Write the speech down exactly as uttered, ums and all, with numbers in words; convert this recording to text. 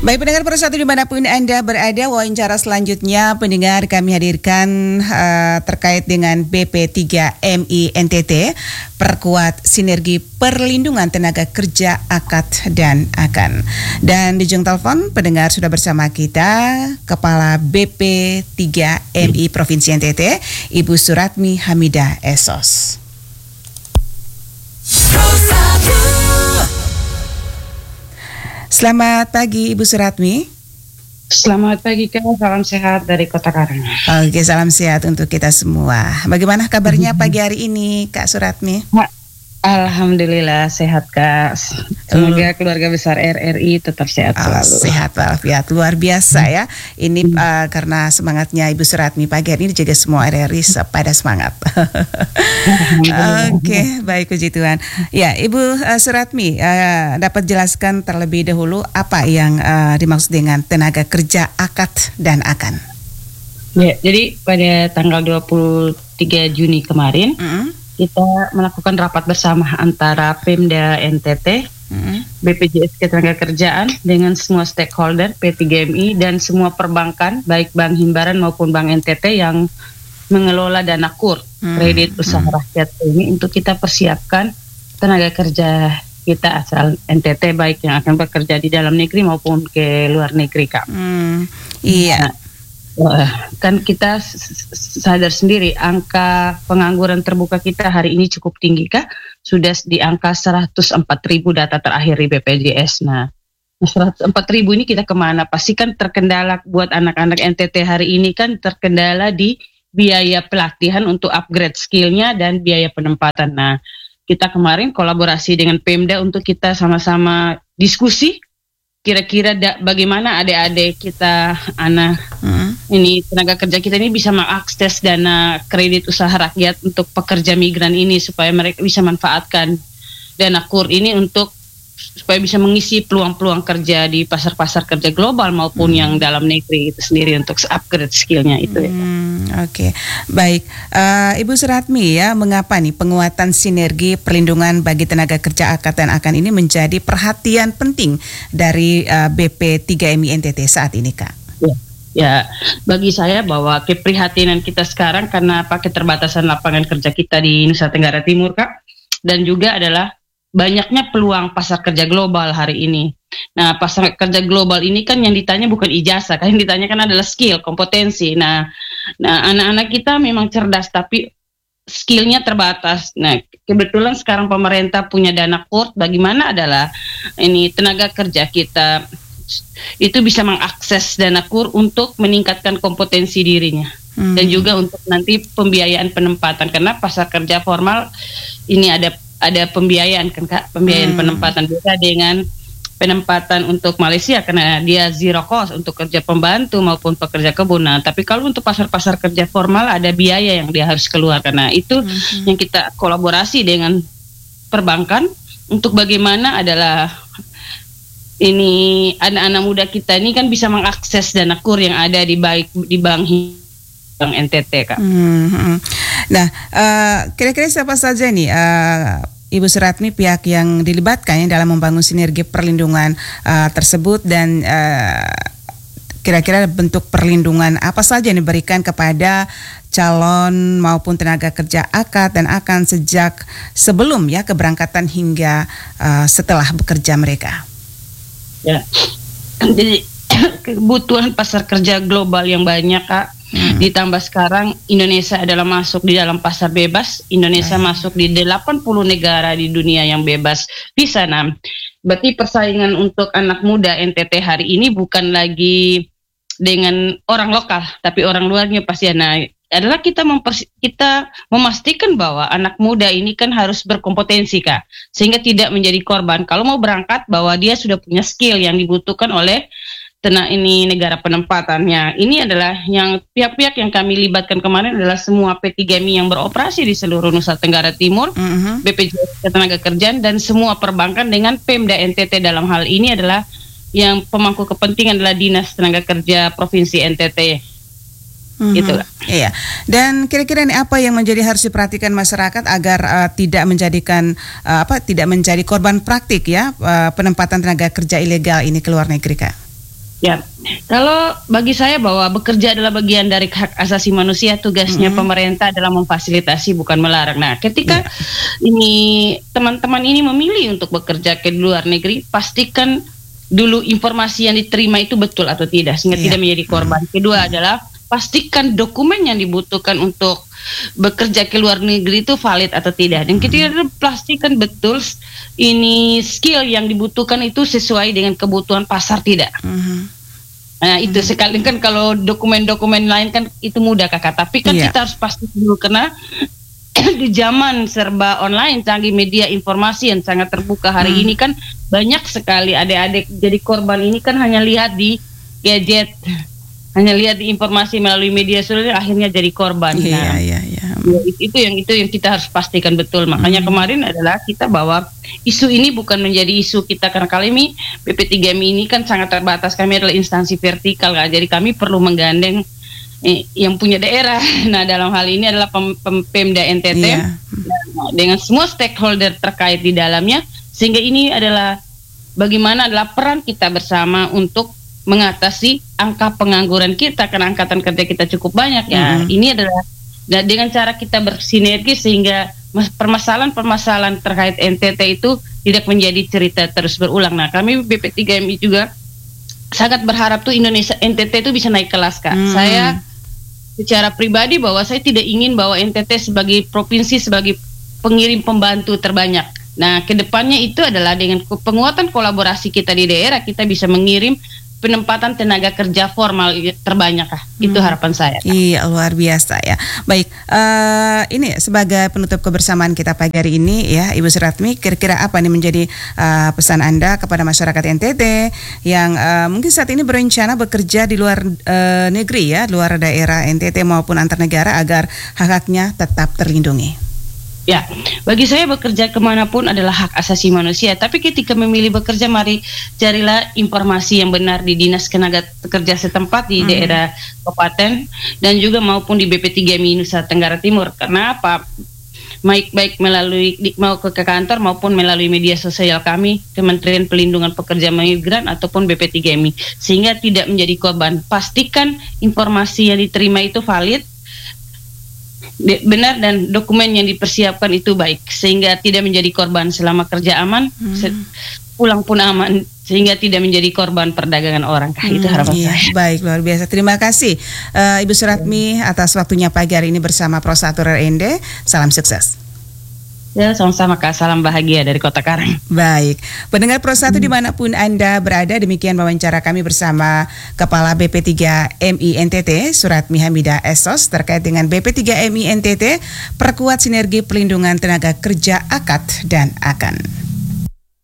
Baik pendengar persatu dimanapun Anda berada, wawancara selanjutnya pendengar kami hadirkan uh, terkait dengan B P tiga M I N T T, perkuat sinergi perlindungan tenaga kerja akad dan akan. Dan di ujung telepon pendengar sudah bersama kita Kepala B P tiga M I Provinsi N T T, Ibu Suratmi Hamidah S O S. Selamat pagi Ibu Suratmi. Selamat pagi Kak, salam sehat dari Kota Karang. Oke, salam sehat untuk kita semua. Bagaimana kabarnya pagi hari ini Kak Suratmi? Alhamdulillah sehat Kak. Semoga keluarga besar R R I tetap sehat oh, selalu. Sehat walafiat, luar biasa ya. Ini uh, karena semangatnya Ibu Suratmi pagi hari ini juga semua R R I pada semangat. Oke, okay, baik puji Tuhan. Ya, Ibu uh, Suratmi uh, dapat jelaskan terlebih dahulu apa yang uh, dimaksud dengan tenaga kerja akad dan akan. Ya, jadi pada tanggal dua puluh tiga Juni kemarin, mm-hmm. kita melakukan rapat bersama antara Pemda N T T, mm-hmm. B P J S Ketenagakerjaan dengan semua stakeholder P tiga M I dan semua perbankan, baik Bank Himbaran maupun Bank N T T yang mengelola dana kur, mm-hmm. kredit usaha rakyat ini untuk kita persiapkan tenaga kerja kita asal N T T baik yang akan bekerja di dalam negeri maupun ke luar negeri, Kak. Mm, iya. Nah, kan kita sadar sendiri angka pengangguran terbuka kita hari ini cukup tinggi Kak, sudah di angka seratus empat ribu data terakhir di B P J S. Nah seratus empat ribu ini kita kemana? Pasti kan terkendala buat anak-anak N T T hari ini kan terkendala di biaya pelatihan untuk upgrade skillnya dan biaya penempatan. Nah kita kemarin kolaborasi dengan Pemda untuk kita sama-sama diskusi kira-kira da, bagaimana adik-adik kita anak hmm. ini tenaga kerja kita ini bisa mengakses dana kredit usaha rakyat untuk pekerja migran ini supaya mereka bisa manfaatkan dana kur ini untuk supaya bisa mengisi peluang-peluang kerja di pasar-pasar kerja global maupun hmm. yang dalam negeri itu sendiri untuk upgrade skillnya itu. Hmm, Oke, okay. Baik, uh, Ibu Suratmi ya, mengapa nih penguatan sinergi perlindungan bagi tenaga kerja akad dan akan ini menjadi perhatian penting dari uh, B P tiga M I N T T saat ini, Kak? Ya. Ya, bagi saya bahwa keprihatinan kita sekarang karena apa keterbatasan lapangan kerja kita di Nusa Tenggara Timur, Kak, dan juga adalah banyaknya peluang pasar kerja global hari ini. Nah, pasar kerja global ini kan yang ditanya bukan ijazah, kan yang ditanya kan adalah skill, kompetensi. Nah, nah anak-anak kita memang cerdas tapi skillnya terbatas. Nah, kebetulan sekarang pemerintah punya dana kur, bagaimana adalah ini tenaga kerja kita itu bisa mengakses dana kur untuk meningkatkan kompetensi dirinya. Hmm. Dan juga untuk nanti pembiayaan penempatan karena pasar kerja formal ini ada ada pembiayaan kan Kak, pembiayaan hmm. penempatan beda dengan penempatan untuk Malaysia karena dia zero cost untuk kerja pembantu maupun pekerja kebun. Nah, tapi kalau untuk pasar-pasar kerja formal ada biaya yang dia harus keluarkan. Nah, itu hmm. yang kita kolaborasi dengan perbankan untuk bagaimana adalah ini anak-anak muda kita ini kan bisa mengakses dana kur yang ada di baik di bank Bank N T T, Kak. Hmm. Nah, uh, kira-kira siapa saja nih uh, Ibu Suratmi pihak yang dilibatkan ya, dalam membangun sinergi perlindungan uh, tersebut dan uh, kira-kira bentuk perlindungan apa saja yang diberikan kepada calon maupun tenaga kerja akad dan akan sejak sebelum ya keberangkatan hingga uh, setelah bekerja mereka? Ya, jadi kebutuhan pasar kerja global yang banyak, Kak. Hmm. Ditambah sekarang Indonesia adalah masuk di dalam pasar bebas. Indonesia hmm. masuk di delapan puluh negara di dunia yang bebas visa. Nah, berarti persaingan untuk anak muda N T T hari ini bukan lagi dengan orang lokal, tapi orang luarnya pasti. Nah, adalah kita mempers- kita memastikan bahwa anak muda ini kan harus berkompetensi, Kak, sehingga tidak menjadi korban. Kalau mau berangkat bahwa dia sudah punya skill yang dibutuhkan oleh Tena ini negara penempatannya. Ini adalah yang pihak-pihak yang kami libatkan kemarin adalah semua P tiga M I yang beroperasi di seluruh Nusa Tenggara Timur, mm-hmm. B P J S Ketenagakerjaan dan semua perbankan dengan Pemda N T T dalam hal ini adalah yang pemangku kepentingan adalah Dinas Tenaga Kerja Provinsi N T T. Mm-hmm. Gitu. Iya. Dan kira-kira ini apa yang menjadi harus diperhatikan masyarakat agar uh, tidak menjadikan uh, apa tidak menjadi korban praktik ya uh, penempatan tenaga kerja ilegal ini ke luar negeri, Kak? Ya, kalau bagi saya bahwa bekerja adalah bagian dari hak asasi manusia, tugasnya mm-hmm. pemerintah adalah memfasilitasi bukan melarang. Nah, ketika yeah. ini teman-teman ini memilih untuk bekerja ke luar negeri, pastikan dulu informasi yang diterima itu betul atau tidak, sehingga yeah. tidak menjadi korban. Mm-hmm. Kedua adalah pastikan dokumen yang dibutuhkan untuk bekerja ke luar negeri itu valid atau tidak. Dan ketiga adalah pastikan betul ini skill yang dibutuhkan itu sesuai dengan kebutuhan pasar tidak. Mm-hmm. Nah itu mm-hmm. sekali kan kalau dokumen-dokumen lain kan itu mudah kakak. Tapi kan yeah. kita harus pasti dulu karena di zaman serba online, canggih media informasi yang sangat terbuka hari mm-hmm. ini kan banyak sekali adik-adik jadi korban ini kan hanya lihat di gadget. Hanya lihat di informasi melalui media sosial akhirnya jadi korban. Iya, nah, iya, iya. Ya, itu yang itu yang kita harus pastikan betul. Makanya hmm. kemarin adalah kita bahwa isu ini bukan menjadi isu kita karena kali ini B P tiga M I ini kan sangat terbatas. Kami adalah instansi vertikal, kan? Jadi kami perlu menggandeng eh, yang punya daerah. Nah dalam hal ini adalah pem, pem, Pemda N T T yeah. dengan semua stakeholder terkait di dalamnya, sehingga ini adalah bagaimana adalah peran kita bersama untuk mengatasi angka pengangguran kita karena angkatan kerja kita cukup banyak ya. Mm-hmm. Ini adalah dan dengan cara kita bersinergi sehingga permasalahan-permasalahan terkait N T T itu tidak menjadi cerita terus berulang. Nah, kami B P tiga M I juga sangat berharap tuh Indonesia N T T itu bisa naik kelas, Kak. Mm-hmm. Saya secara pribadi bahwa saya tidak ingin bahwa N T T sebagai provinsi sebagai pengirim pembantu terbanyak. Nah, kedepannya itu adalah dengan penguatan kolaborasi kita di daerah kita bisa mengirim penempatan tenaga kerja formal terbanyak kah? Itu hmm. harapan saya. Kak. Iya, luar biasa ya. Baik, uh, ini sebagai penutup kebersamaan kita pagi hari ini ya, Ibu Suratmi, kira-kira apa nih menjadi uh, pesan Anda kepada masyarakat N T T yang uh, mungkin saat ini berencana bekerja di luar uh, negeri ya, luar daerah N T T maupun antar negara agar hak-haknya tetap terlindungi? Ya, bagi saya bekerja kemanapun adalah hak asasi manusia. Tapi ketika memilih bekerja, mari carilah informasi yang benar di Dinas Tenaga Kerja setempat di hmm. daerah kabupaten dan juga maupun di B P tiga M I Nusa Tenggara Timur. Karena apa? Baik baik melalui di, mau ke, ke kantor maupun melalui media sosial kami, Kementerian Pelindungan Pekerja Migran ataupun B P tiga M I, sehingga tidak menjadi korban. Pastikan informasi yang diterima itu valid, benar dan dokumen yang dipersiapkan itu baik sehingga tidak menjadi korban selama kerja aman, hmm. pulang pun aman sehingga tidak menjadi korban perdagangan orang. Hmm, itu harapan iya. saya. Baik, luar biasa. Terima kasih uh, Ibu Suratmi atas waktunya pagi hari ini bersama Prosatur R N D. Salam sukses. Ya, sama-sama Kak. Salam bahagia dari Kota Karang. Baik, pendengar Pro satu hmm. dimanapun Anda berada, demikian wawancara kami bersama Kepala B P tiga M I N T T, Suratmi Hamidah S O S, terkait dengan B P tiga M I N T T, perkuat sinergi pelindungan tenaga kerja A K A D dan A K A N.